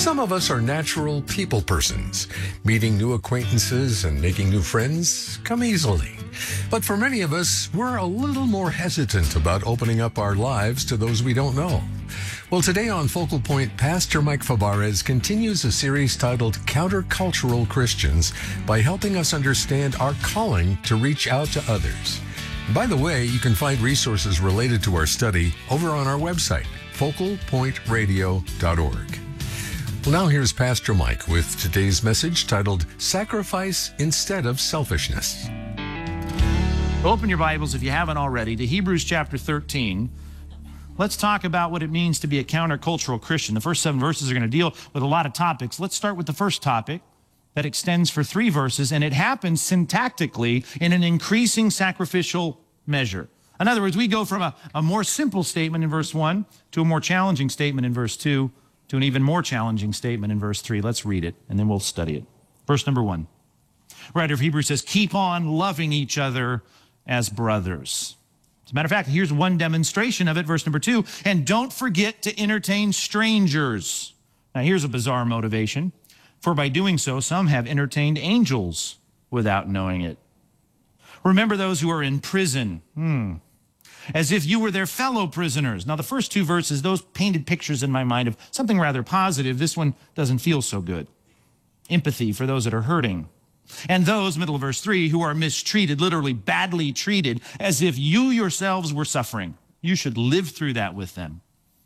Some of us are natural people persons. Meeting new acquaintances and making new friends come easily. But for many of us, we're a little more hesitant about opening up our lives to those we don't know. Well, today on Focal Point, Pastor Mike Fabarez continues a series titled Countercultural Christians by helping us understand our calling to reach out to others. By the way, you can find resources related to our study over on our website, focalpointradio.org. Well, now here's Pastor Mike with today's message titled Sacrifice Instead of Selfishness. Open your Bibles, if you haven't already, to Hebrews chapter 13. Let's talk about what it means to be a countercultural Christian. The first 7 verses are going to deal with a lot of topics. Let's start with the first topic that extends for 3 verses, and it happens syntactically in an increasing sacrificial measure. In other words, we go from a more simple statement in verse 1 to a more challenging statement in verse 2 to an even more challenging statement in verse 3. Let's read it, and then we'll study it. Verse number 1. Writer of Hebrews says, keep on loving each other as brothers. As a matter of fact, here's one demonstration of it, verse number 2. And don't forget to entertain strangers. Now, here's a bizarre motivation. For by doing so, some have entertained angels without knowing it. Remember those who are in prison, as if you were their fellow prisoners. Now, the first 2 verses, those painted pictures in my mind of something rather positive. This one doesn't feel so good. Empathy for those that are hurting. And those, middle of verse 3, who are mistreated, literally badly treated, as if you yourselves were suffering. You should live through that with them.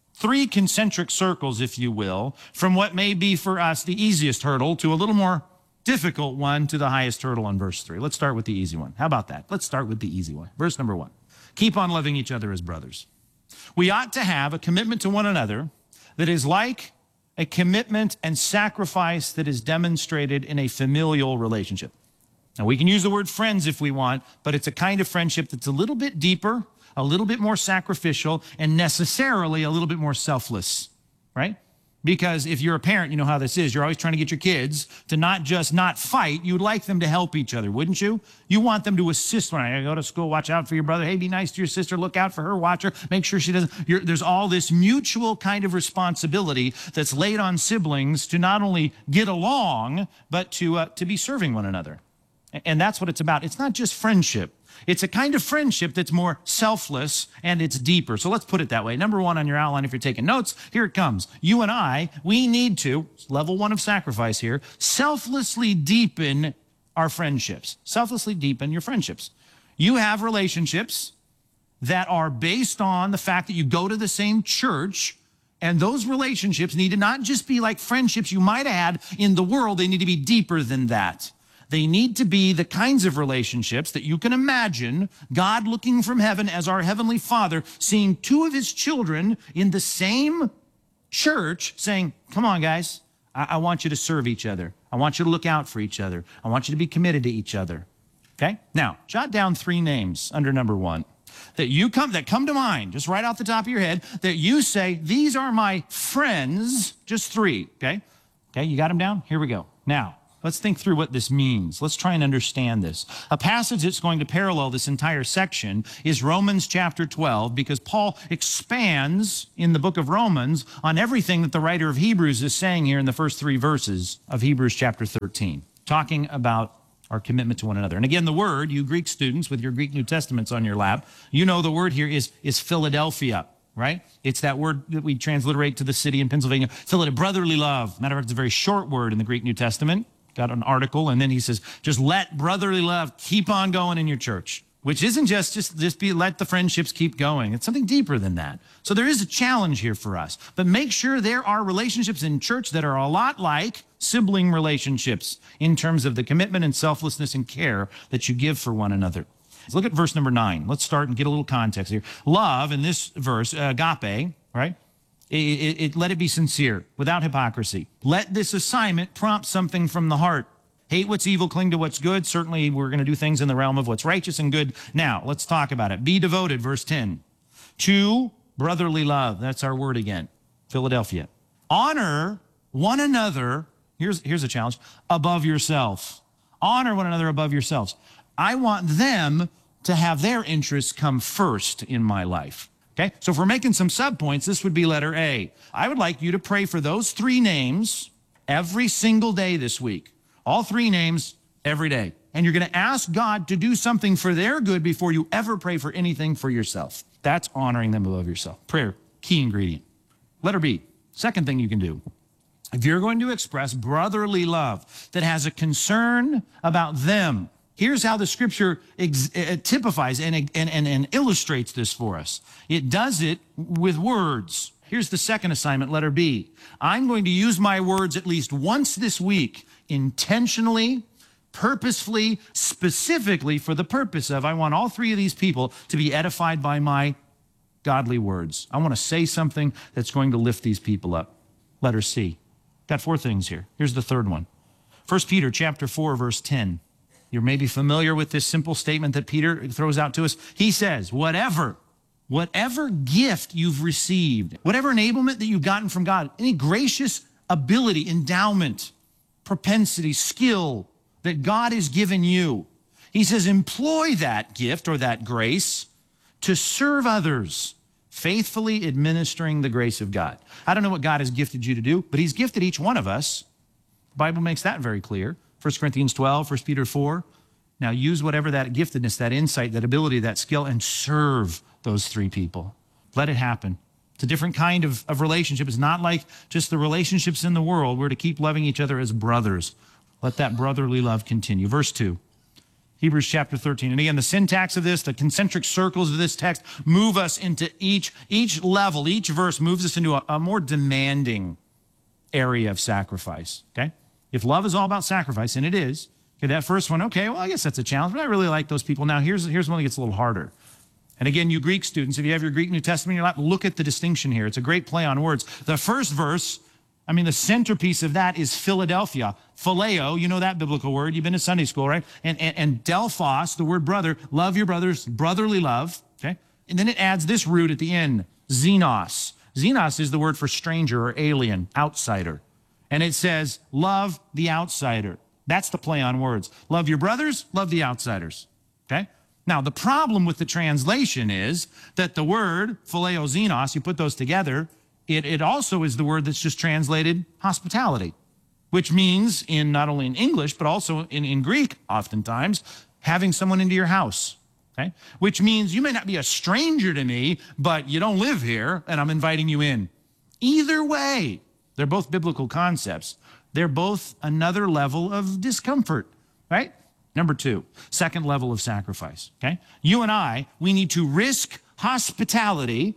3 concentric circles, if you will, from what may be for us the easiest hurdle to a little more difficult one to the highest hurdle on verse 3. Let's start with the easy one. How about that? Let's start with the easy one. Verse number 1. Keep on loving each other as brothers. We ought to have a commitment to one another that is like a commitment and sacrifice that is demonstrated in a familial relationship. Now, we can use the word friends if we want, but it's a kind of friendship that's a little bit deeper, a little bit more sacrificial, and necessarily a little bit more selfless, right? Because if you're a parent, you know how this is. You're always trying to get your kids to not just not fight. You'd like them to help each other, wouldn't you? You want them to assist when I go to school. Watch out for your brother. Hey, be nice to your sister. Look out for her. Watch her. Make sure she doesn't. There's all this mutual kind of responsibility that's laid on siblings to not only get along, but to be serving one another. And that's what it's about. It's not just friendship. It's a kind of friendship that's more selfless and it's deeper. So let's put it that way. Number 1 on your outline, if you're taking notes, here it comes. You and I, we need to, level 1 of sacrifice here, selflessly deepen our friendships. Selflessly deepen your friendships. You have relationships that are based on the fact that you go to the same church, and those relationships need to not just be like friendships you might have had in the world. They need to be deeper than that. They need to be the kinds of relationships that you can imagine God looking from heaven as our Heavenly Father, seeing 2 of His children in the same church saying, come on, guys, I want you to serve each other. I want you to look out for each other. I want you to be committed to each other. Okay? Now, jot down 3 names under number 1 that come to mind, just right off the top of your head, that you say, these are my friends, just 3, okay? Okay, you got them down? Here we go. Now, let's think through what this means. Let's try and understand this. A passage that's going to parallel this entire section is Romans chapter 12, because Paul expands in the book of Romans on everything that the writer of Hebrews is saying here in the first 3 verses of Hebrews chapter 13, talking about our commitment to one another. And again, the word, you Greek students with your Greek New Testaments on your lap, you know the word here is Philadelphia. Right? It's that word that we transliterate to the city in Pennsylvania, Philadelphia, brotherly love. Matter of fact, it's a very short word in the Greek New Testament. Got an article, and then he says, just let brotherly love keep on going in your church, which isn't just let the friendships keep going. It's something deeper than that. So there is a challenge here for us, but make sure there are relationships in church that are a lot like sibling relationships in terms of the commitment and selflessness and care that you give for one another. Let's look at verse number 9. Let's start and get a little context here. Love, in this verse, agape, right? Let it be sincere, without hypocrisy. Let this assignment prompt something from the heart. Hate what's evil, cling to what's good. Certainly, we're going to do things in the realm of what's righteous and good. Now, let's talk about it. Be devoted, verse 10, to brotherly love. That's our word again, Philadelphia. Honor one another. Here's a challenge. Above yourself. Honor one another above yourselves. I want them to have their interests come first in my life. Okay, so if we're making some subpoints, this would be letter A. I would like you to pray for those 3 names every single day this week. All 3 names every day. And you're going to ask God to do something for their good before you ever pray for anything for yourself. That's honoring them above yourself. Prayer, key ingredient. Letter B, second thing you can do. If you're going to express brotherly love that has a concern about them, here's how the scripture typifies and illustrates this for us. It does it with words. Here's the second assignment, letter B. I'm going to use my words at least once this week, intentionally, purposefully, specifically for the purpose of, I want all 3 of these people to be edified by my godly words. I want to say something that's going to lift these people up. Letter C. Got 4 things here. Here's the third one. 1 Peter chapter 4, verse 10. You're maybe familiar with this simple statement that Peter throws out to us. He says, whatever gift you've received, whatever enablement that you've gotten from God, any gracious ability, endowment, propensity, skill that God has given you, he says, employ that gift or that grace to serve others, faithfully administering the grace of God. I don't know what God has gifted you to do, but he's gifted each one of us. The Bible makes that very clear. 1 Corinthians 12, 1 Peter 4. Now use whatever that giftedness, that insight, that ability, that skill, and serve those 3 people. Let it happen. It's a different kind of relationship. It's not like just the relationships in the world. We're to keep loving each other as brothers. Let that brotherly love continue. Verse 2. Hebrews chapter 13. And again, the syntax of this, the concentric circles of this text move us into each level, each verse moves us into a more demanding area of sacrifice, okay? If love is all about sacrifice, and it is, okay, that first one, okay, well, I guess that's a challenge, but I really like those people. Now, here's one that gets a little harder. And again, you Greek students, if you have your Greek New Testament in your lap, look at the distinction here. It's a great play on words. The first verse, the centerpiece of that is Philadelphia. Phileo, you know that biblical word. You've been to Sunday school, right? And Delphos, the word brother, love your brothers, brotherly love, okay? And then it adds this root at the end, xenos. Xenos is the word for stranger or alien, outsider. And it says, love the outsider. That's the play on words. Love your brothers, love the outsiders, okay? Now, the problem with the translation is that the word, phileo xenos, you put those together, it also is the word that's just translated hospitality, which means not only in English, but also in Greek, oftentimes, having someone into your house, okay? Which means you may not be a stranger to me, but you don't live here, and I'm inviting you in. Either way, they're both biblical concepts. They're both another level of discomfort, right? Number 2, second level of sacrifice, okay? You and I, we need to risk hospitality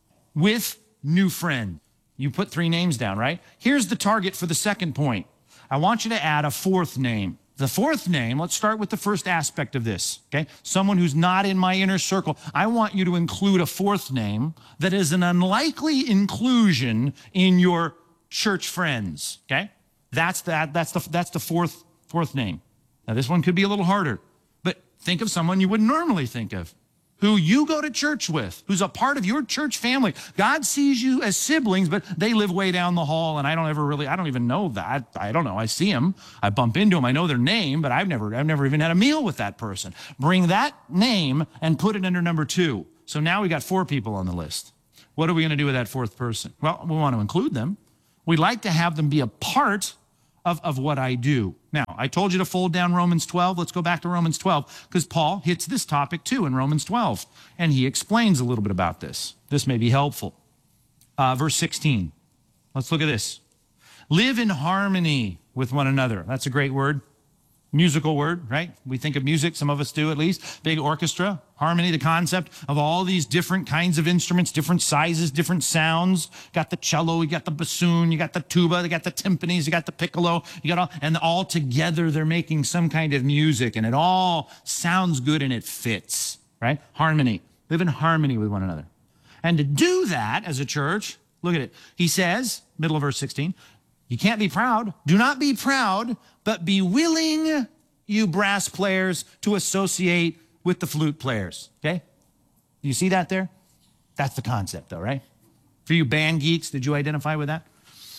with new friend. You put 3 names down, right? Here's the target for the second point. I want you to add a 4th name. The 4th name, let's start with the first aspect of this, okay? Someone who's not in my inner circle. I want you to include a 4th name that is an unlikely inclusion in your church friends, okay? That's the fourth name. Now, this one could be a little harder, but think of someone you wouldn't normally think of, who you go to church with, who's a part of your church family. God sees you as siblings, but they live way down the hall, and I don't even know that. I don't know. I see them. I bump into them. I know their name, but I've never even had a meal with that person. Bring that name and put it under number 2. So now we got 4 people on the list. What are we going to do with that 4th person? Well, we want to include them. We'd like to have them be a part of what I do. Now, I told you to fold down Romans 12. Let's go back to Romans 12, because Paul hits this topic too in Romans 12, and he explains a little bit about this. This may be helpful. Verse 16. Let's look at this. Live in harmony with one another. That's a great word. Musical word, right? We think of music, some of us do at least. Big orchestra, harmony, the concept of all these different kinds of instruments, different sizes, different sounds. Got the cello, you got the bassoon, you got the tuba, you got the timpanis, you got the piccolo, and all together they're making some kind of music, and it all sounds good and it fits, right? Harmony. Live in harmony with one another. And to do that as a church, look at it. He says, middle of verse 16, you can't be proud. Do not be proud, but be willing, you brass players, to associate with the flute players, okay? You see that there? That's the concept, though, right? For you band geeks, did you identify with that?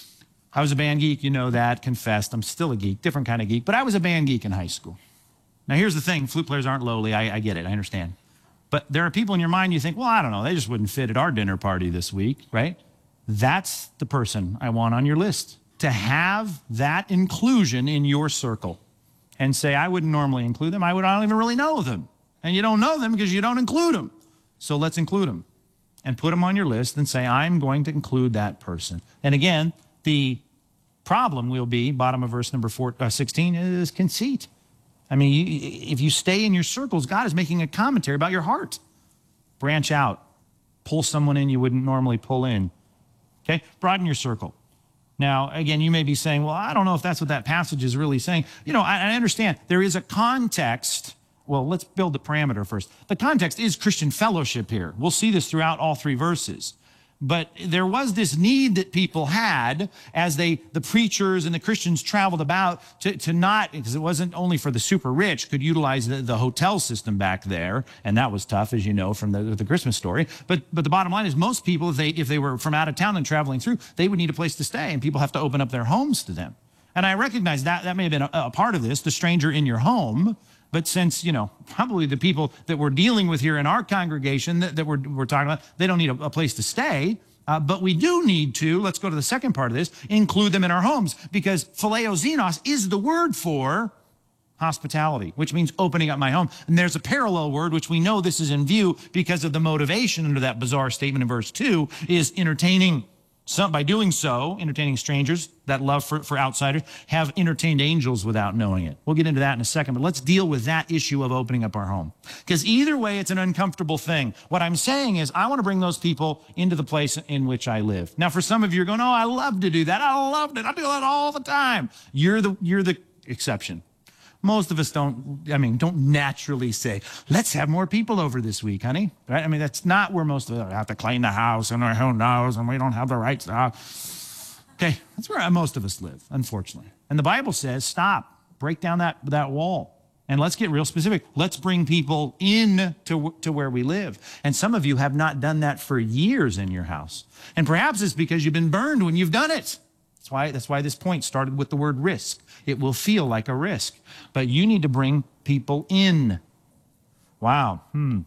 I was a band geek, you know that, confessed. I'm still a geek, different kind of geek, but I was a band geek in high school. Now, here's the thing. Flute players aren't lowly. I get it. I understand. But there are people in your mind you think, well, I don't know, they just wouldn't fit at our dinner party this week, right? That's the person I want on your list, to have that inclusion in your circle. And say, I wouldn't normally include them. I don't even really know them. And you don't know them because you don't include them. So let's include them and put them on your list and say, I'm going to include that person. And again, the problem will be, bottom of verse number 16, is conceit. I mean, if you stay in your circles, God is making a commentary about your heart. Branch out. Pull someone in you wouldn't normally pull in. Okay? Broaden your circle. Now, again, you may be saying, well, I don't know if that's what that passage is really saying. You know, I understand there is a context. Well, let's build the parameter first. The context is Christian fellowship here. We'll see this throughout all three verses. But there was this need that people had as the preachers and the Christians traveled about to not, because it wasn't only for the super rich, could utilize the hotel system back there. And that was tough, as you know, from the Christmas story. But the bottom line is most people, if they were from out of town and traveling through, they would need a place to stay, and people have to open up their homes to them. And I recognize that may have been a part of this, the stranger in your home. But since, you know, probably the people that we're dealing with here in our congregation that we're talking about, they don't need a place to stay. But we do need to, let's go to the second part of this, include them in our homes. Because phileo xenos is the word for hospitality, which means opening up my home. And there's a parallel word, which we know this is in view because of the motivation under that bizarre statement in verse 2, is entertaining. By doing so, entertaining strangers, that love for outsiders, have entertained angels without knowing it. We'll get into that in a second, but let's deal with that issue of opening up our home. Because either way, it's an uncomfortable thing. What I'm saying is I want to bring those people into the place in which I live. Now, for some of you, you're going, oh, I love to do that. I loved it. I do that all the time. You're the exception. Most of us don't naturally say, let's have more people over this week, honey. Right? I mean, that's not where most of us have to clean the house and who knows, and we don't have the right stuff. Okay, that's where most of us live, unfortunately. And the Bible says, stop, break down that wall. And let's get real specific. Let's bring people in to where we live. And some of you have not done that for years in your house. And perhaps it's because you've been burned when you've done it. That's why this point started with the word risk. It will feel like a risk. But you need to bring people in. Wow.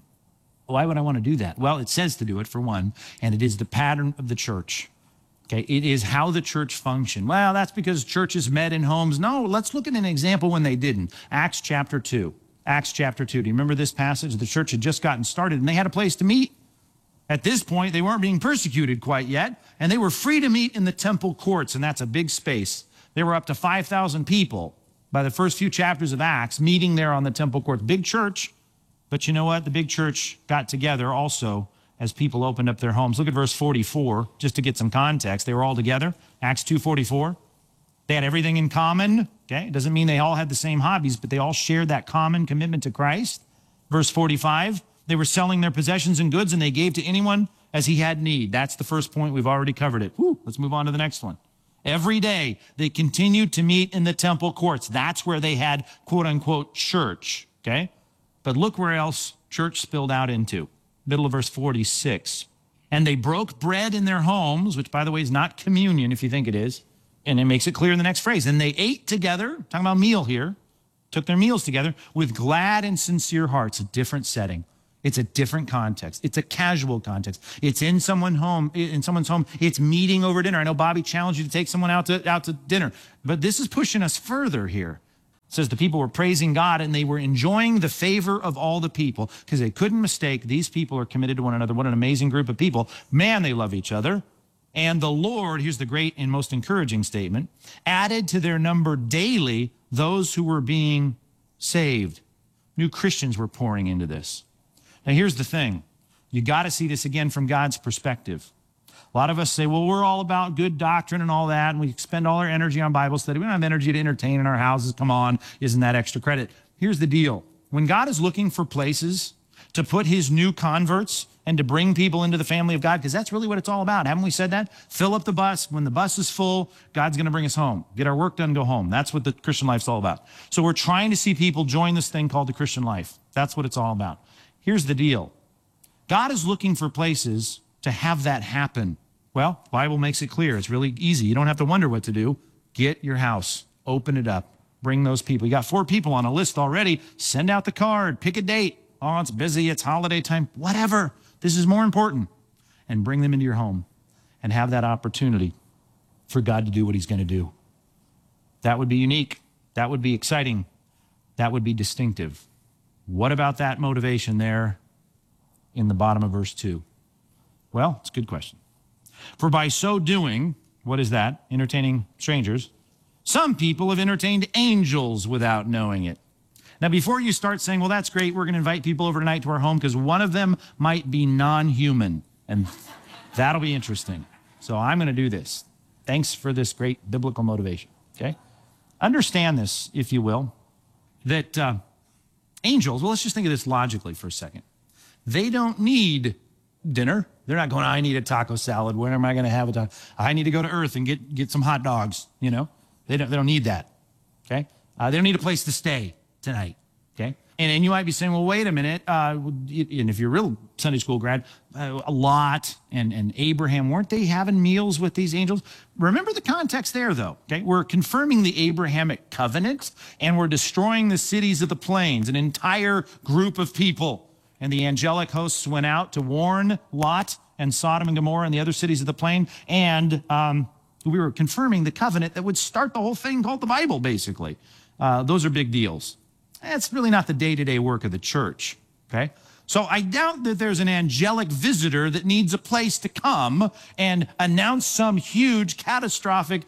Why would I want to do that? Well, it says to do it, for one, and it is the pattern of the church. Okay, it is how the church functioned. Well, that's because churches met in homes. No, let's look at an example when they didn't. Acts chapter 2. Acts chapter 2. Do you remember this passage? The church had just gotten started, and they had a place to meet. At this point, they weren't being persecuted quite yet, and they were free to meet in the temple courts, and that's a big space. There were up to 5,000 people by the first few chapters of Acts meeting there on the temple courts. Big church, but you know what? The big church got together also as people opened up their homes. Look at verse 44, just to get some context. They were all together, Acts 2:44. They had everything in common, okay? It doesn't mean they all had the same hobbies, but they all shared that common commitment to Christ. Verse 45. They were selling their possessions and goods, and they gave to anyone as he had need. That's the first point. We've already covered it. Let's move on to the next one. Every day, they continued to meet in the temple courts. That's where they had, quote unquote, church, okay? But look where else church spilled out into. Middle of verse 46. And they broke bread in their homes, which, by the way, is not communion if you think it is. And it makes it clear in the next phrase. And they ate together, talking about meal here, took their meals together with glad and sincere hearts, a different setting. It's a different context. It's a casual context. It's in someone's home. It's meeting over dinner. I know Bobby challenged you to take someone out to dinner, but this is pushing us further here. It says the people were praising God and they were enjoying the favor of all the people because they couldn't mistake these people are committed to one another. What an amazing group of people. Man, they love each other. And the Lord, here's the great and most encouraging statement, added to their number daily those who were being saved. New Christians were pouring into this. Now, here's the thing. You got to see this again from God's perspective. A lot of us say, well, we're all about good doctrine and all that, and we spend all our energy on Bible study. We don't have energy to entertain in our houses. Come on, isn't that extra credit? Here's the deal. When God is looking for places to put his new converts and to bring people into the family of God, because that's really what it's all about. Haven't we said that? Fill up the bus. When the bus is full, God's going to bring us home. Get our work done, go home. That's what the Christian life's all about. So we're trying to see people join this thing called the Christian life. That's what it's all about. Here's the deal. God is looking for places to have that happen. Well, the Bible makes it clear. It's really easy. You don't have to wonder what to do. Get your house. Open it up. Bring those people. You got 4 people on a list already. Send out the card. Pick a date. Oh, it's busy, it's holiday time, whatever. This is more important. And bring them into your home and have that opportunity for God to do what he's going to do. That would be unique. That would be exciting. That would be distinctive. What about that motivation there in the bottom of verse 2? Well, it's a good question. For by so doing, what is that? Entertaining strangers. Some people have entertained angels without knowing it. Now, before you start saying, well, that's great, we're going to invite people over tonight to our home because one of them might be non-human, and that'll be interesting. So I'm going to do this. Thanks for this great biblical motivation, okay? Understand this, if you will, that angels, well, let's just think of this logically for a second. They don't need dinner. They're not going, I need a taco salad. When am I going to have a taco? I need to go to Earth and get some hot dogs, you know? They don't need that, okay? They don't need a place to stay tonight, okay? And you might be saying, well, wait a minute. And if you're a real Sunday school grad, Lot and Abraham, weren't they having meals with these angels? Remember the context there, though, okay? We're confirming the Abrahamic covenant, and we're destroying the cities of the plains, an entire group of people. And the angelic hosts went out to warn Lot and Sodom and Gomorrah and the other cities of the plain, and we were confirming the covenant that would start the whole thing called the Bible, basically. Those are big deals. That's really not the day-to-day work of the church, okay? So I doubt that there's an angelic visitor that needs a place to come and announce some huge, catastrophic,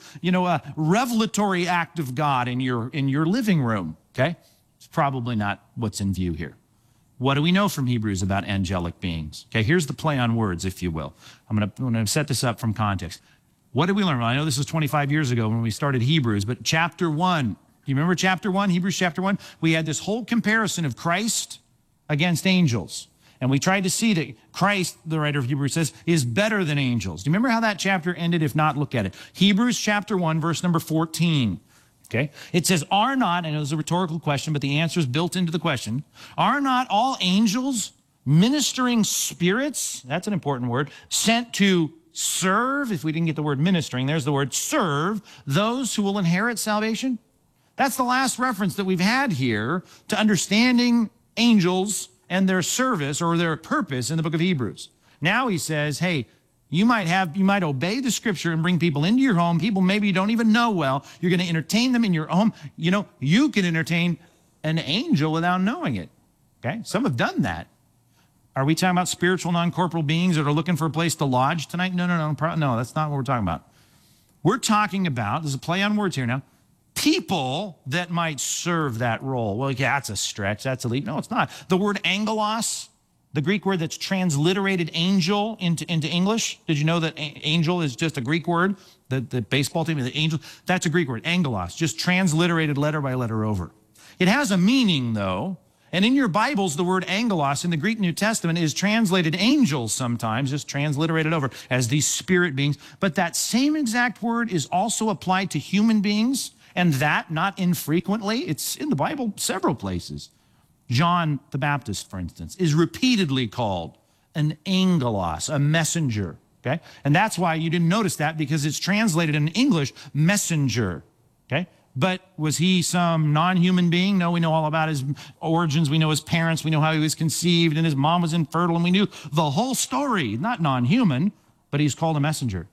revelatory act of God in your living room, okay? It's probably not what's in view here. What do we know from Hebrews about angelic beings? Okay, here's the play on words, if you will. I'm going to set this up from context. What did we learn? Well, I know this was 25 years ago when we started Hebrews, but chapter 1, you remember chapter 1, Hebrews chapter 1? We had this whole comparison of Christ against angels. And we tried to see that Christ, the writer of Hebrews says, is better than angels. Do you remember how that chapter ended? If not, look at it. Hebrews chapter 1, verse number 14. Okay? It says, are not, and it was a rhetorical question, but the answer is built into the question, are not all angels ministering spirits, that's an important word, sent to serve, if we didn't get the word ministering, there's the word serve, those who will inherit salvation? That's the last reference that we've had here to understanding angels and their service or their purpose in the book of Hebrews. Now he says, hey, you might obey the scripture and bring people into your home, people maybe you don't even know well. You're going to entertain them in your home. You can entertain an angel without knowing it. Okay? Some have done that. Are we talking about spiritual, non-corporal beings that are looking for a place to lodge tonight? No, that's not what we're talking about. We're talking about, there's a play on words here now, people that might serve that role. Well, yeah, that's a stretch. That's elite. No, it's not. The word angelos, the Greek word that's transliterated angel into English. Did you know that angel is just a Greek word? The baseball team, the angel, that's a Greek word, angelos, just transliterated letter by letter over. It has a meaning, though. And in your Bibles, the word angelos in the Greek New Testament is translated angels sometimes, just transliterated over as these spirit beings. But that same exact word is also applied to human beings. And that, not infrequently, it's in the Bible several places. John the Baptist, for instance, is repeatedly called an angelos, a messenger, okay? And that's why you didn't notice that, because it's translated in English, messenger, okay? But was he some non-human being? No, we know all about his origins. We know his parents. We know how he was conceived, and his mom was infertile, and we knew the whole story. Not non-human, but he's called a messenger.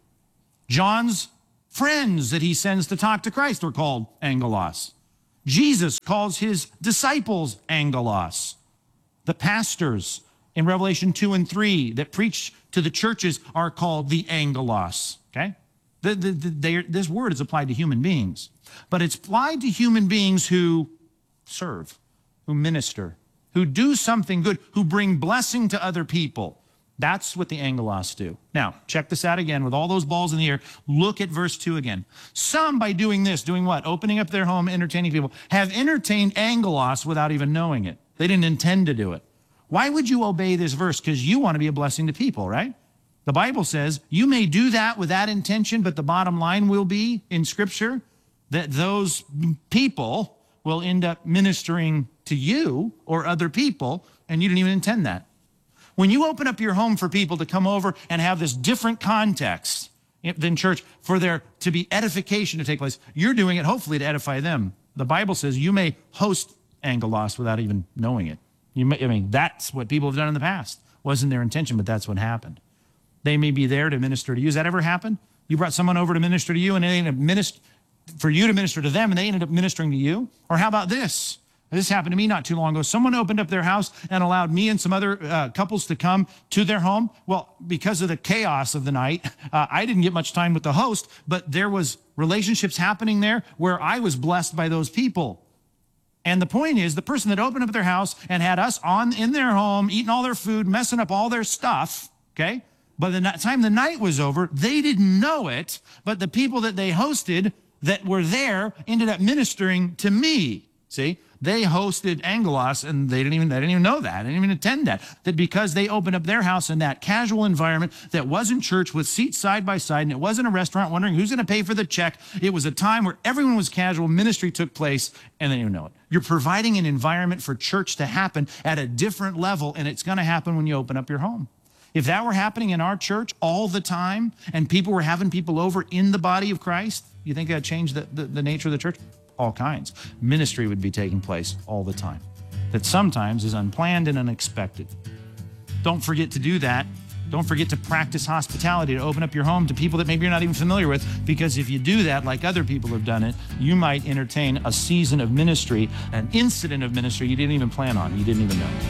John's friends that he sends to talk to Christ are called angelos. Jesus calls his disciples angelos. The pastors in Revelation 2 and 3 that preach to the churches are called the angelos, okay? This word is applied to human beings, but it's applied to human beings who serve, who minister, who do something good, who bring blessing to other people. That's what the angelos do. Now, check this out again with all those balls in the air. Look at verse 2 again. Some, by doing this, doing what? Opening up their home, entertaining people, have entertained angelos without even knowing it. They didn't intend to do it. Why would you obey this verse? Because you want to be a blessing to people, right? The Bible says you may do that with that intention, but the bottom line will be in Scripture that those people will end up ministering to you or other people, and you didn't even intend that. When you open up your home for people to come over and have this different context than church, for there to be edification to take place, you're doing it hopefully to edify them. The Bible says you may host angelos without even knowing it. That's what people have done in the past. Wasn't their intention, but that's what happened. They may be there to minister to you. Has that ever happened? You brought someone over to minister to you, and they ended up for you to minister to them, and they ended up ministering to you? Or how about this? This happened to me not too long ago. Someone opened up their house and allowed me and some other couples to come to their home. Well, because of the chaos of the night, I didn't get much time with the host, but there was relationships happening there where I was blessed by those people. And the point is, the person that opened up their house and had us in their home, eating all their food, messing up all their stuff, okay? By the time the night was over, they didn't know it, but the people that they hosted that were there ended up ministering to me. See, they hosted Angelos, and they didn't even know that. They didn't even attend that. That because they opened up their house in that casual environment that wasn't church with seats side by side, and it wasn't a restaurant wondering who's going to pay for the check. It was a time where everyone was casual, ministry took place, and they didn't even know it. You're providing an environment for church to happen at a different level, and it's going to happen when you open up your home. If that were happening in our church all the time, and people were having people over in the body of Christ, you think that'd change the nature of the church? All kinds. Ministry would be taking place all the time. That sometimes is unplanned and unexpected. Don't forget to do that. Don't forget to practice hospitality, to open up your home to people that maybe you're not even familiar with, because if you do that, like other people have done it, you might entertain a season of ministry, an incident of ministry you didn't even plan on, you didn't even know.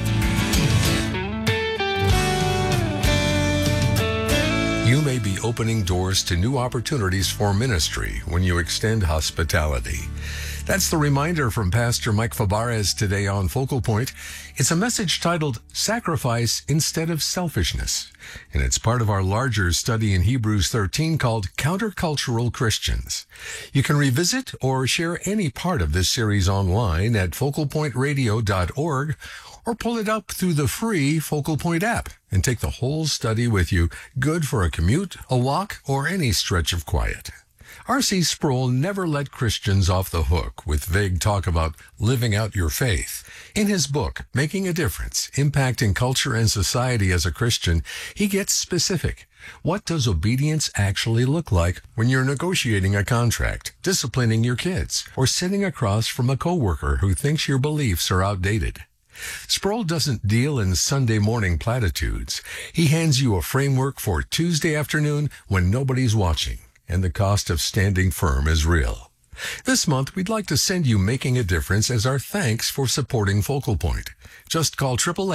You may be opening doors to new opportunities for ministry when you extend hospitality. That's the reminder from Pastor Mike Fabarez today on Focal Point. It's a message titled Sacrifice Instead of Selfishness, and it's part of our larger study in Hebrews 13 called Countercultural Christians. You can revisit or share any part of this series online at focalpointradio.org, or pull it up through the free Focal Point app and take the whole study with you, good for a commute, a walk, or any stretch of quiet. R.C. Sproul never let Christians off the hook with vague talk about living out your faith. In his book, Making a Difference, Impacting Culture and Society as a Christian, he gets specific. What does obedience actually look like when you're negotiating a contract, disciplining your kids, or sitting across from a coworker who thinks your beliefs are outdated? Sproul doesn't deal in Sunday morning platitudes. He hands you a framework for Tuesday afternoon when nobody's watching, and the cost of standing firm is real. This month, we'd like to send you Making a Difference as our thanks for supporting Focal Point. Just call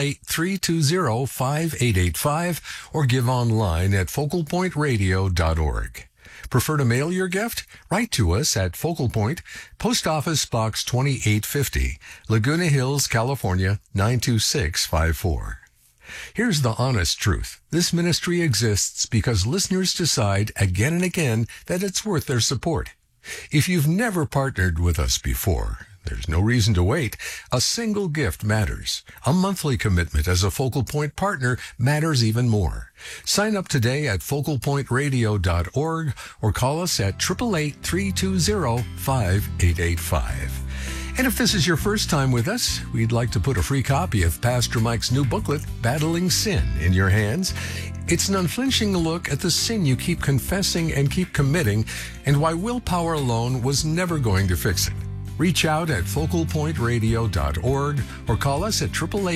888-320-5885 or give online at focalpointradio.org. Prefer to mail your gift? Write to us at Focal Point, Post Office Box 2850, Laguna Hills, California, 92654. Here's the honest truth. This ministry exists because listeners decide again and again that it's worth their support. If you've never partnered with us before, there's no reason to wait. A single gift matters. A monthly commitment as a Focal Point partner matters even more. Sign up today at focalpointradio.org or call us at 888-320-5885. And if this is your first time with us, we'd like to put a free copy of Pastor Mike's new booklet, Battling Sin, in your hands. It's an unflinching look at the sin you keep confessing and keep committing, and why willpower alone was never going to fix it. Reach out at focalpointradio.org or call us at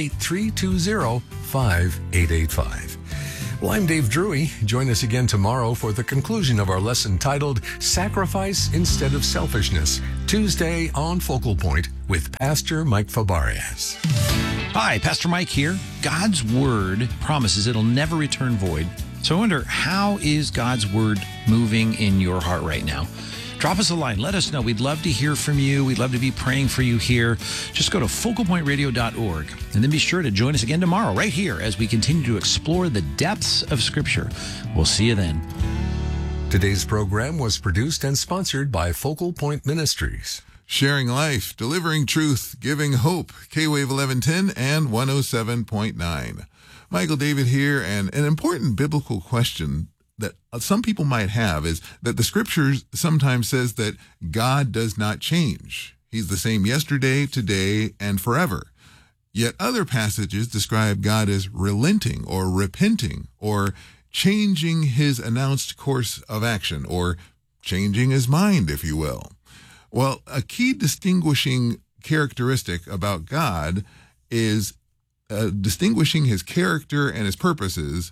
888-320-5885. Well, I'm Dave Drury. Join us again tomorrow for the conclusion of our lesson titled Sacrifice Instead of Selfishness, Tuesday on Focal Point with Pastor Mike Fabarez. Hi, Pastor Mike here. God's Word promises it'll never return void. So I wonder, how is God's Word moving in your heart right now? Drop us a line. Let us know. We'd love to hear from you. We'd love to be praying for you here. Just go to focalpointradio.org and then be sure to join us again tomorrow right here as we continue to explore the depths of Scripture. We'll see you then. Today's program was produced and sponsored by Focal Point Ministries. Sharing life, delivering truth, giving hope. K-Wave 1110 and 107.9. Michael David here, and an important biblical question that some people might have is that the Scriptures sometimes says that God does not change. He's the same yesterday, today, and forever. Yet other passages describe God as relenting or repenting or changing his announced course of action or changing his mind, if you will. Well, a key distinguishing characteristic about God is distinguishing his character and his purposes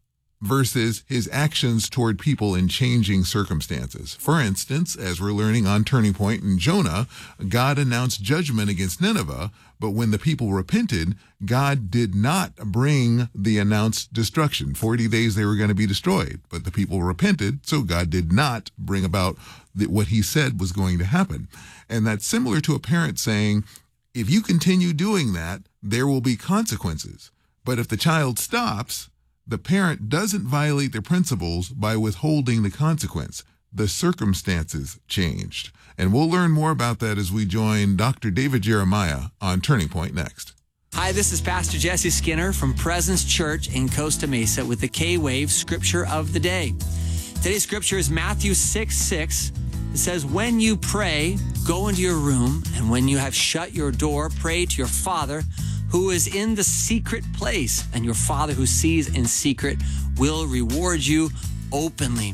versus his actions toward people in changing circumstances. For instance, as we're learning on Turning Point in Jonah, God announced judgment against Nineveh, but when the people repented, God did not bring the announced destruction. 40 days they were going to be destroyed, but the people repented, so God did not bring about what he said was going to happen. And that's similar to a parent saying, if you continue doing that, there will be consequences. But if the child stops, the parent doesn't violate their principles by withholding the consequence. The circumstances changed. And we'll learn more about that as we join Dr. David Jeremiah on Turning Point next. Hi, this is Pastor Jesse Skinner from Presence Church in Costa Mesa with the K-Wave Scripture of the Day. Today's scripture is Matthew 6:6. It says, when you pray, go into your room, and when you have shut your door, pray to your Father who is in the secret place, and your Father who sees in secret will reward you openly.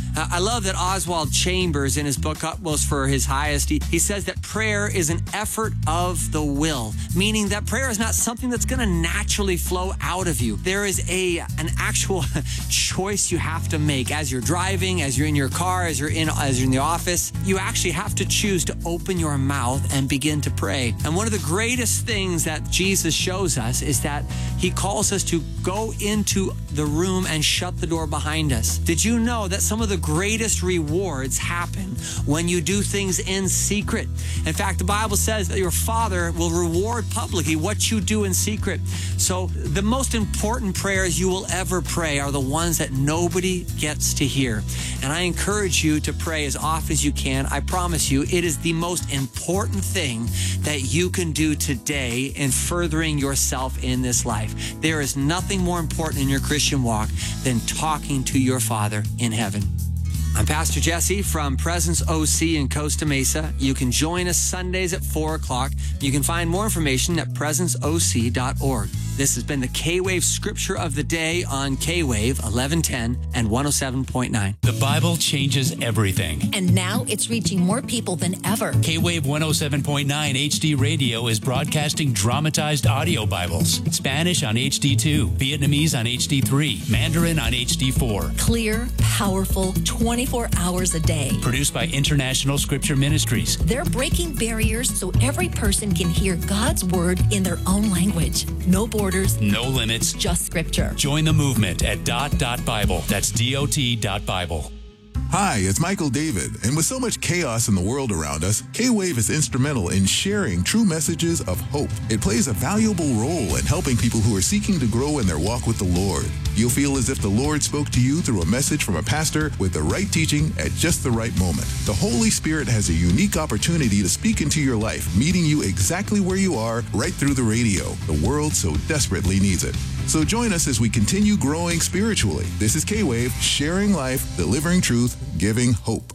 I love that Oswald Chambers, in his book Utmost for His Highest, he says that prayer is an effort of the will, meaning that prayer is not something that's going to naturally flow out of you. There is an actual choice you have to make as you're driving, as you're in your car, as you're in the office. You actually have to choose to open your mouth and begin to pray. And one of the greatest things that Jesus shows us is that he calls us to go into the room and shut the door behind us. Did you know that some of the greatest rewards happen when you do things in secret? In fact, the Bible says that your Father will reward publicly what you do in secret. So the most important prayers you will ever pray are the ones that nobody gets to hear. And I encourage you to pray as often as you can. I promise you, it is the most important thing that you can do today in furthering yourself in this life. There is nothing more important in your Christian walk than talking to your Father in heaven. I'm Pastor Jesse from Presence OC in Costa Mesa. You can join us Sundays at 4 o'clock. You can find more information at presenceoc.org. This has been the K-Wave Scripture of the Day on K-Wave 1110 and 107.9. The Bible changes everything. And now it's reaching more people than ever. K-Wave 107.9 HD Radio is broadcasting dramatized audio Bibles. Spanish on HD2, Vietnamese on HD3, Mandarin on HD4. Clear, powerful, 24 hours a day. Produced by International Scripture Ministries. They're breaking barriers so every person can hear God's Word in their own language. No borders. No limits. Just Scripture. Join the movement at .Bible. That's DOT.Bible. Hi, it's Michael David, and with so much chaos in the world around us, K-Wave is instrumental in sharing true messages of hope. It plays a valuable role in helping people who are seeking to grow in their walk with the Lord. You'll feel as if the Lord spoke to you through a message from a pastor with the right teaching at just the right moment. The Holy Spirit has a unique opportunity to speak into your life, meeting you exactly where you are right through the radio. The world so desperately needs it. So join us as we continue growing spiritually. This is K-Wave, sharing life, delivering truth, giving hope.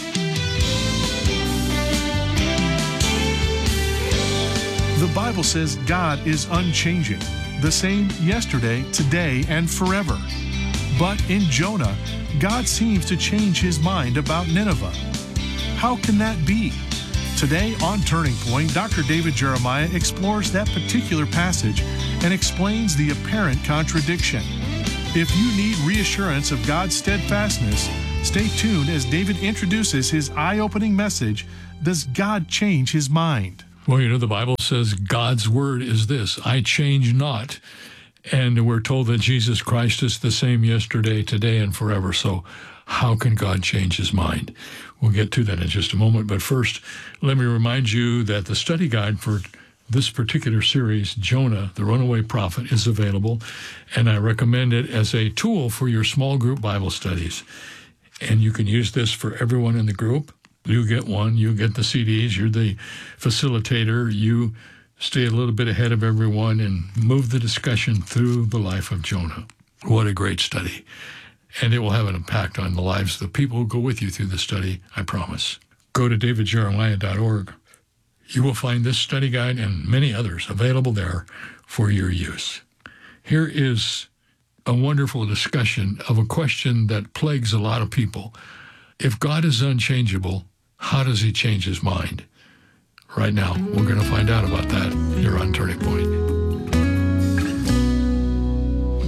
The Bible says God is unchanging, the same yesterday, today, and forever. But in Jonah, God seems to change his mind about Nineveh. How can that be? Today on Turning Point, Dr. David Jeremiah explores that particular passage and explains the apparent contradiction. If you need reassurance of God's steadfastness, stay tuned as David introduces his eye-opening message, Does God Change His Mind? Well, you know, the Bible says God's word is this, I change not. And we're told that Jesus Christ is the same yesterday, today, and forever. So how can God change his mind? We'll get to that in just a moment. But first, let me remind you that the study guide for this particular series, Jonah, the Runaway Prophet, is available. And I recommend it as a tool for your small group Bible studies. And you can use this for everyone in the group. You get one, you get the CDs, you're the facilitator, you stay a little bit ahead of everyone and move the discussion through the life of Jonah. What a great study. And it will have an impact on the lives of the people who go with you through the study, I promise. Go to davidjeremiah.org. You will find this study guide and many others available there for your use. Here is a wonderful discussion of a question that plagues a lot of people. If God is unchangeable, how does he change his mind? Right now, we're going to find out about that here on Turning Point.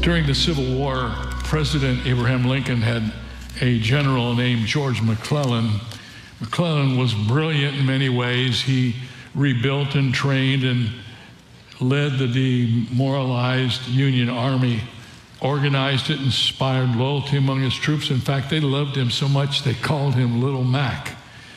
During the Civil War, President Abraham Lincoln had a general named George McClellan. McClellan was brilliant in many ways. He rebuilt and trained and led the demoralized Union Army, organized it, inspired loyalty among his troops. In fact, they loved him so much they called him Little Mac.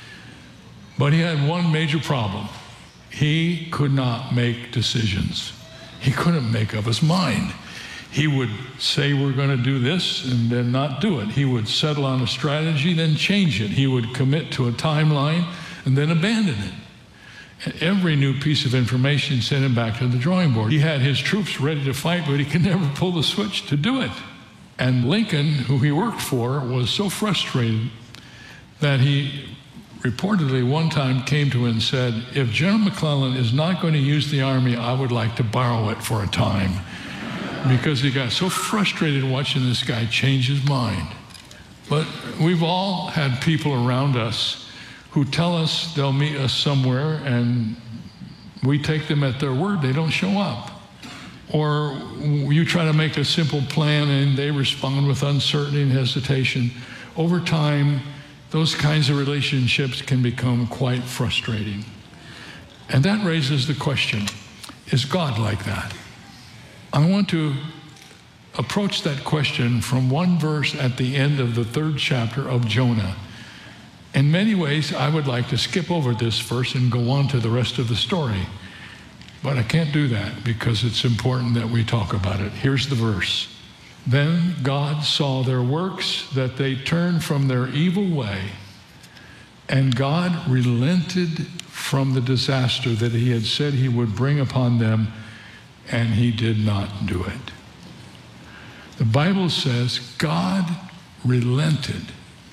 But he had one major problem. He could not make decisions. He couldn't make up his mind. He would say, we're going to do this, and then not do it. He would settle on a strategy, then change it. He would commit to a timeline, and then abandon it. And every new piece of information sent him back to the drawing board. He had his troops ready to fight, but he could never pull the switch to do it. And Lincoln, who he worked for, was so frustrated that he reportedly one time came to him and said, if General McClellan is not going to use the army, I would like to borrow it for a time. Because he got so frustrated watching this guy change his mind. But we've all had people around us who tell us they'll meet us somewhere, and we take them at their word. They don't show up. Or you try to make a simple plan and they respond with uncertainty and hesitation. Over time, those kinds of relationships can become quite frustrating. And that raises the question, is God like that? I want to approach that question from one verse at the end of the 3rd chapter of Jonah. In many ways, I would like to skip over this verse and go on to the rest of the story. But I can't do that because it's important that we talk about it. Here's the verse. Then God saw their works, that they turned from their evil way, and God relented from the disaster that he had said he would bring upon them, and he did not do it. The Bible says God relented.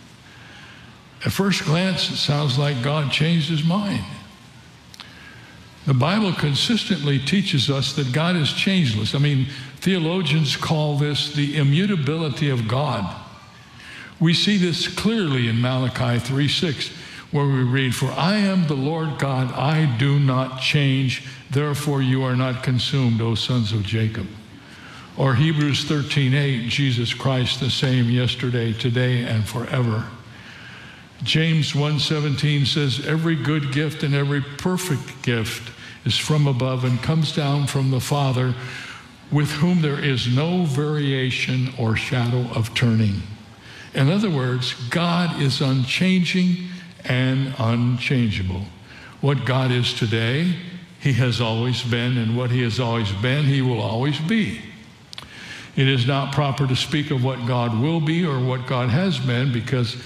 At first glance, it sounds like God changed his mind. The Bible consistently teaches us that God is changeless. I mean, theologians call this the immutability of God. We see this clearly in Malachi 3:6, where we read, for I am the Lord God, I do not change, therefore you are not consumed, O sons of Jacob. Or Hebrews 13:8, Jesus Christ the same yesterday, today, and forever. James 1:17 says, every good gift and every perfect gift is from above and comes down from the Father, with whom there is no variation or shadow of turning. In other words, God is unchanging and unchangeable. What God is today, he has always been, and what he has always been, he will always be. It is not proper to speak of what God will be or what God has been, because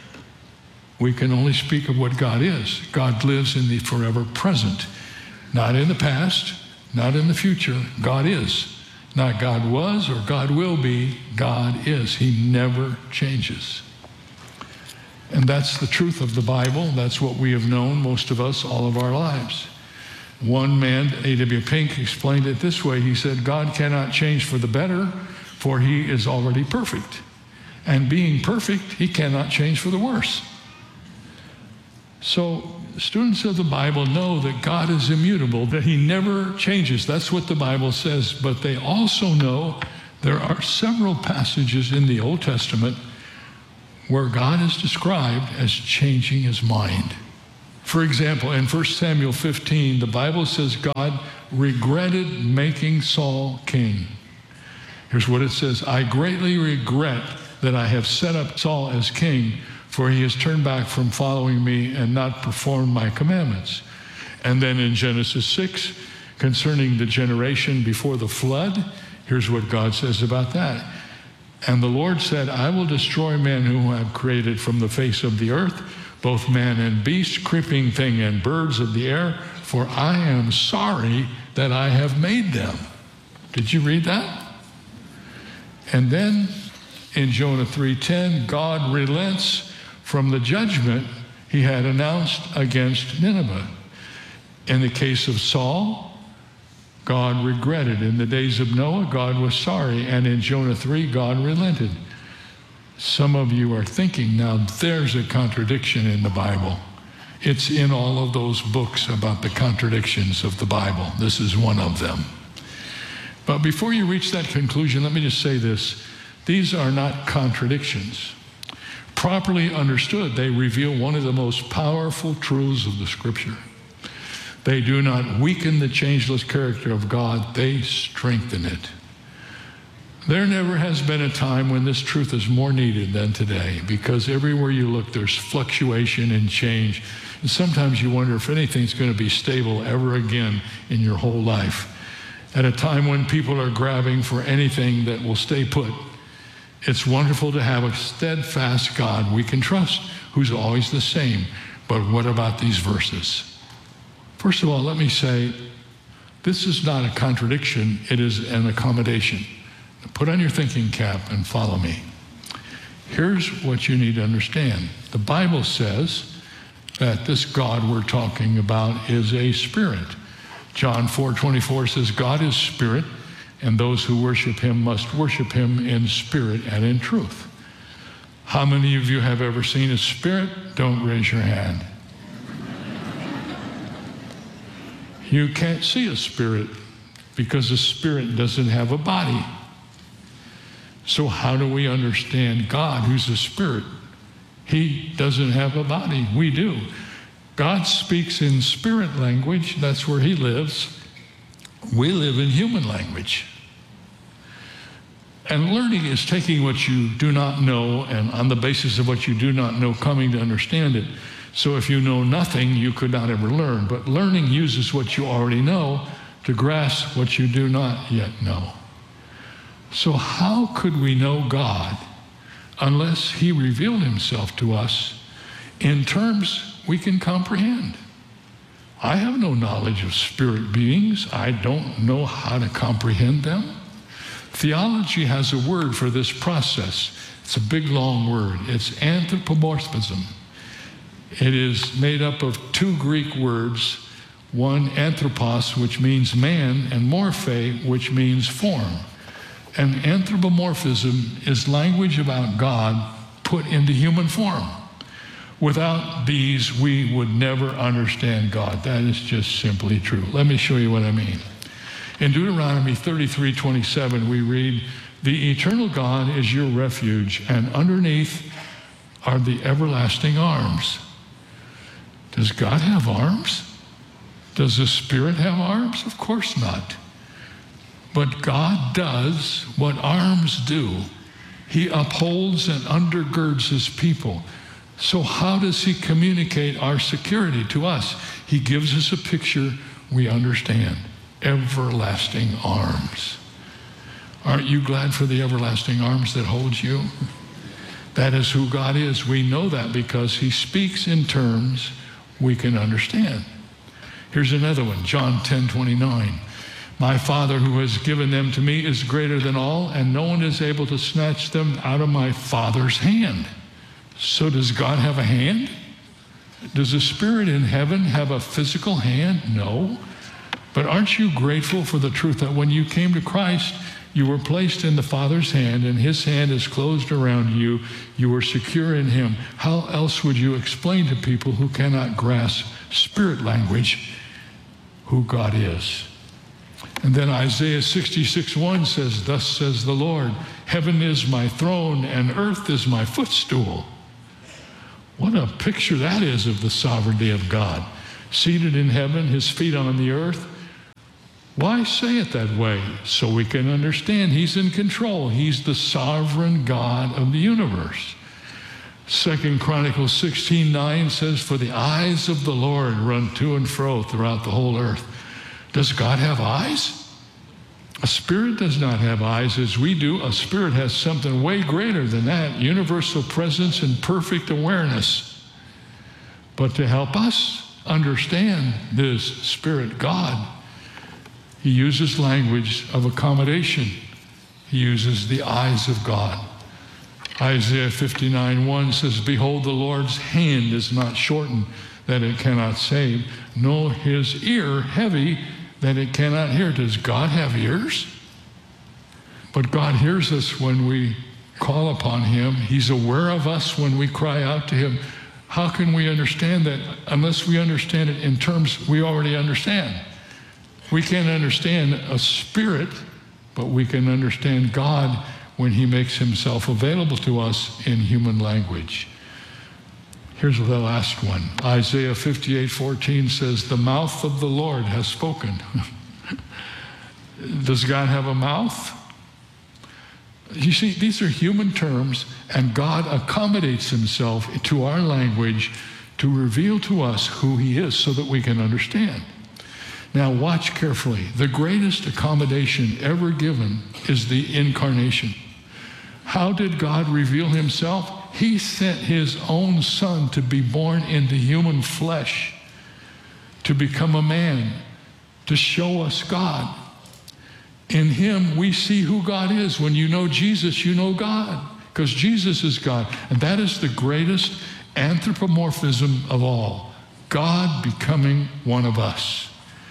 we can only speak of what God is. God lives in the forever present, not in the past, not in the future. God is. Not God was or God will be. God is. He never changes. And that's the truth of the Bible. That's what we have known, most of us, all of our lives. One man, A.W. Pink, explained it this way. He said, God cannot change for the better, for he is already perfect. And being perfect, he cannot change for the worse. So students of the Bible know that God is immutable, that he never changes. That's what the Bible says. But they also know there are several passages in the Old Testament where God is described as changing his mind. For example, in 1 Samuel 15, the Bible says God regretted making Saul king. Here's what it says, I greatly regret that I have set up Saul as king, for he has turned back from following me and not performed my commandments. And then in Genesis 6, concerning the generation before the flood, here's what God says about that. And the Lord said, I will destroy men whom I have created from the face of the earth, both man and beast, creeping thing and birds of the air, for I am sorry that I have made them. Did you read that? And then in Jonah 3:10, God relents from the judgment he had announced against Nineveh. In the case of Saul, God regretted. In the days of Noah, God was sorry. And in Jonah 3, God relented. Some of you are thinking, now there's a contradiction in the Bible. It's in all of those books about the contradictions of the Bible. This is one of them. But before you reach that conclusion, let me just say this. These are not contradictions. Properly understood, they reveal one of the most powerful truths of the Scripture. They do not weaken the changeless character of God, they strengthen it. There never has been a time when this truth is more needed than today, because everywhere you look, there's fluctuation and change. And sometimes you wonder if anything's going to be stable ever again in your whole life. At a time when people are grabbing for anything that will stay put, it's wonderful to have a steadfast God we can trust, who's always the same. But what about these verses? First of all, let me say, this is not a contradiction, it is an accommodation. Now put on your thinking cap and follow me. Here's what you need to understand. The Bible says that this God we're talking about is a spirit. John 4:24 says, God is spirit, and those who worship him must worship him in spirit and in truth. How many of you have ever seen a spirit? Don't raise your hand. You can't see a spirit because a spirit doesn't have a body. So how do we understand God, who's a spirit? He doesn't have a body. We do. God speaks in spirit language. That's where he lives. We live in human language. And learning is taking what you do not know, and on the basis of what you do not know, coming to understand it. So if you know nothing, you could not ever learn. But learning uses what you already know to grasp what you do not yet know. So how could we know God unless he revealed himself to us in terms we can comprehend? I have no knowledge of spirit beings. I don't know how to comprehend them. Theology has a word for this process. It's a big, long word. It's anthropomorphism. It is made up of two Greek words, one anthropos, which means man, and morphe, which means form. And anthropomorphism is language about God put into human form. Without these, we would never understand God. That is just simply true. Let me show you what I mean. In Deuteronomy 33:27, we read, the eternal God is your refuge, and underneath are the everlasting arms. Does God have arms? Does the Spirit have arms? Of course not. But God does what arms do. He upholds and undergirds his people. So how does he communicate our security to us? He gives us a picture we understand. Everlasting arms. Aren't you glad for the everlasting arms that hold you? That is who God is. We know that because he speaks in terms we can understand. Here's another one, John 10:29. My Father who has given them to me is greater than all, and no one is able to snatch them out of my Father's hand. So does God have a hand? Does the Spirit in heaven have a physical hand? No. But aren't you grateful for the truth that when you came to Christ, you were placed in the Father's hand, and his hand is closed around you. You were secure in him. How else would you explain to people who cannot grasp spirit language who God is? And then Isaiah 66:1 says, thus says the Lord, heaven is my throne and earth is my footstool. What a picture that is of the sovereignty of God. Seated in heaven, his feet on the earth. Why say it that way? So we can understand he's in control. He's the sovereign God of the universe. 2 Chronicles 16:9 says, for the eyes of the Lord run to and fro throughout the whole earth. Does God have eyes? A spirit does not have eyes as we do. A spirit has something way greater than that, universal presence and perfect awareness. But to help us understand this spirit God, he uses language of accommodation. He uses the eyes of God. Isaiah 59:1 says, behold, the Lord's hand is not shortened that it cannot save, nor his ear heavy that it cannot hear. Does God have ears? But God hears us when we call upon him. He's aware of us when we cry out to him. How can we understand that unless we understand it in terms we already understand? We can't understand a spirit but we can understand God when he makes himself available to us in human language. Here's the last one. Isaiah 58:14 says, the mouth of the Lord has spoken. Does God have a mouth? You see, these are human terms, and God accommodates himself to our language to reveal to us who he is so that we can understand. Now watch carefully. The greatest accommodation ever given is the incarnation. How did God reveal himself? He sent his own son to be born into human flesh, to become a man, to show us God. In him, we see who God is. When you know Jesus, you know God, because Jesus is God. And that is the greatest anthropomorphism of all, God becoming one of us.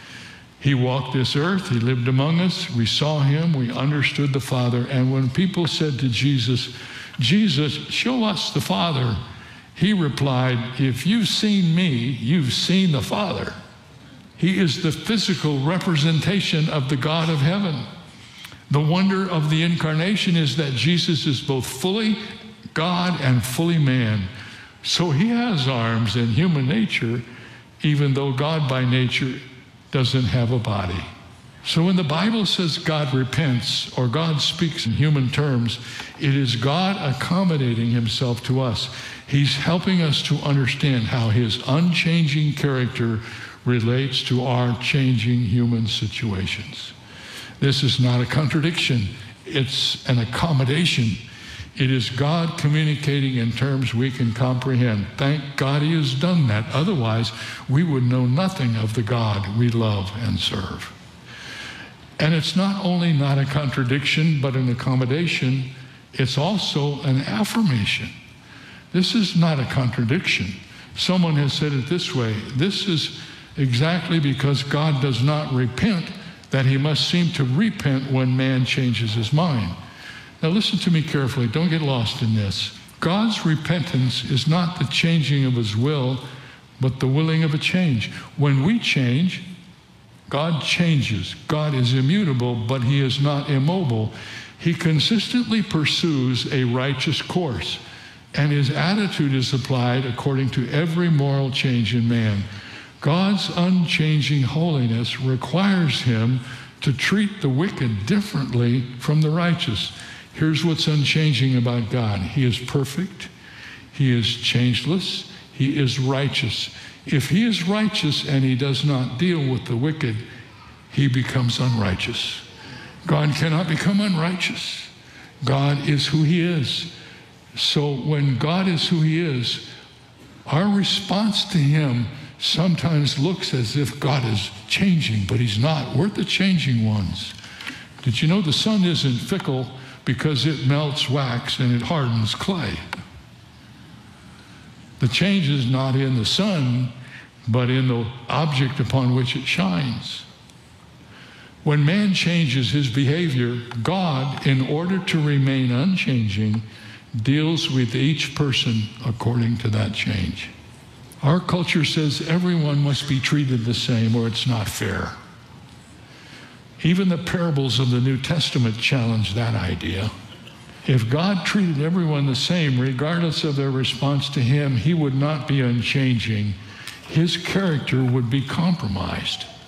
He walked this earth. He lived among us. We saw him. We understood the Father. And when people said to Jesus, Jesus, show us the Father, he replied, if you've seen me, you've seen the Father. He is the physical representation of the God of heaven. The wonder of the incarnation is that Jesus is both fully God and fully man. So he has arms and human nature, even though God by nature doesn't have a body. So when the Bible says God repents or God speaks in human terms, it is God accommodating himself to us. He's helping us to understand how his unchanging character relates to our changing human situations. This is not a contradiction. It's an accommodation. It is God communicating in terms we can comprehend. Thank God he has done that. Otherwise, we would know nothing of the God we love and serve. And it's not only not a contradiction, but an accommodation. It's also an affirmation. This is not a contradiction. Someone has said it this way. This is exactly because God does not repent that he must seem to repent when man changes his mind. Now listen to me carefully. Don't get lost in this. God's repentance is not the changing of his will, but the willing of a change. When we change, God changes. God is immutable, but he is not immobile. He consistently pursues a righteous course, and his attitude is applied according to every moral change in man. God's unchanging holiness requires him to treat the wicked differently from the righteous. Here's what's unchanging about God. He is perfect. He is changeless. He is righteous. If he is righteous and he does not deal with the wicked, he becomes unrighteous. God cannot become unrighteous. God is who he is. So when God is who he is, our response to him sometimes looks as if God is changing, but he's not. We're the changing ones. Did you know the sun isn't fickle because it melts wax and it hardens clay? The change is not in the sun, but in the object upon which it shines. When man changes his behavior, God, in order to remain unchanging, deals with each person according to that change. Our culture says everyone must be treated the same or it's not fair. Even the parables of the New Testament challenge that idea. If God treated everyone the same, regardless of their response to him, he would not be unchanging. His character would be compromised.